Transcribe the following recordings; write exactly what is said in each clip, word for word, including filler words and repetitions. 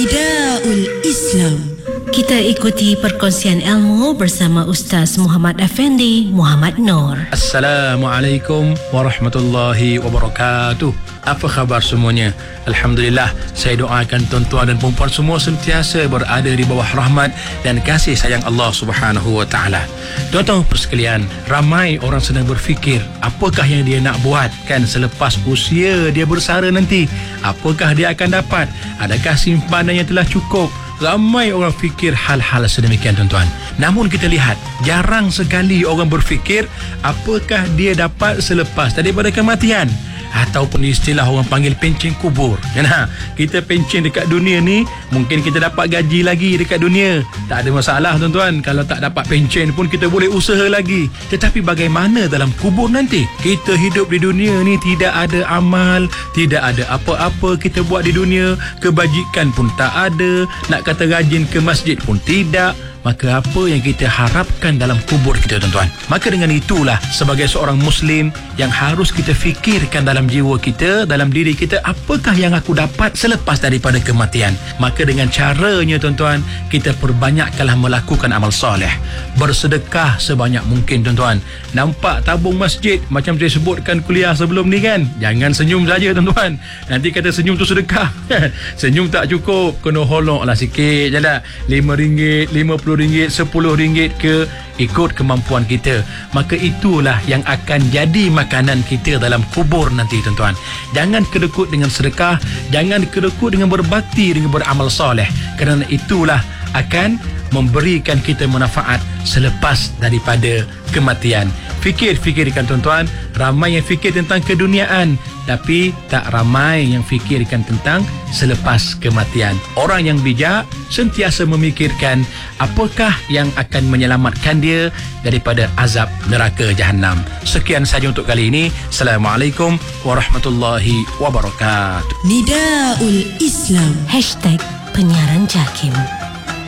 Nidaul Islam. Kita ikuti perkongsian ilmu bersama Ustaz Muhammad Effendi Muhammad Noor. Assalamualaikum warahmatullahi wabarakatuh. Apa khabar semuanya? Alhamdulillah, saya doakan tuan-tuan dan puan-puan semua sentiasa berada di bawah rahmat dan kasih sayang Allah Subhanahu wa taala. Tuan-tuan persekalian, ramai orang sedang berfikir apakah yang dia nak buat kan selepas usia dia bersara nanti. Apakah dia akan dapat? Adakah simpanan yang telah cukup? Ramai orang fikir hal-hal sedemikian, tuan-tuan. Namun kita lihat, jarang sekali orang berfikir apakah dia dapat selepas daripada kematian, ataupun istilah orang panggil pencen kubur. Nah, kita pencen dekat dunia ni, mungkin kita dapat gaji lagi dekat dunia. Tak ada masalah, tuan-tuan. Kalau tak dapat pencen pun kita boleh usaha lagi. Tetapi bagaimana dalam kubur nanti? Kita hidup di dunia ni tidak ada amal, tidak ada apa-apa kita buat di dunia. Kebajikan pun tak ada. Nak kata rajin ke masjid pun tidak. Maka apa yang kita harapkan dalam kubur kita, tuan-tuan? Maka dengan itulah sebagai seorang Muslim yang harus kita fikirkan dalam jiwa kita, dalam diri kita, apakah yang aku dapat selepas daripada kematian. Maka dengan caranya, tuan-tuan, kita perbanyakkanlah melakukan amal soleh. Bersedekah sebanyak mungkin, tuan-tuan. Nampak tabung masjid macam saya sebutkan kuliah sebelum ni kan? Jangan senyum saja, tuan-tuan. Nanti kata senyum tu sedekah. Senyum tak cukup, kena holoklah sikit je lah. lima ringgit, lima puluh ringgit, sepuluh ringgit ke, ikut kemampuan kita. Maka itulah yang akan jadi makanan kita dalam kubur nanti, tuan-tuan. Jangan kedekut dengan sedekah, jangan kedekut dengan berbakti, dengan beramal soleh, kerana itulah akan memberikan kita manfaat selepas daripada kematian. Fikir-fikirkan, tuan-tuan. Ramai yang fikir tentang keduniaan, tapi tak ramai yang fikirkan tentang selepas kematian. Orang yang bijak sentiasa memikirkan apakah yang akan menyelamatkan dia daripada azab neraka Jahannam. Sekian saja untuk kali ini. Assalamualaikum warahmatullahi wabarakatuh. Nidaul Islam. Hashtag penyiaran JAKIM.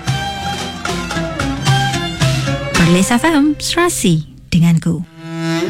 Perlis F M, serasi denganku.